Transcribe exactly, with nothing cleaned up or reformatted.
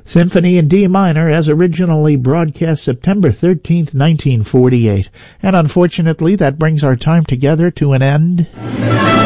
Symphony in D minor, as originally broadcast September thirteenth, nineteen forty-eight. And unfortunately, that brings our time together to an end.